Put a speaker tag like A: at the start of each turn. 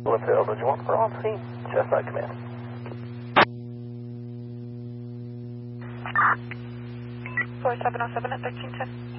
A: Hill, did you want for on scene? Chestnut Command.
B: 4707 at 1310.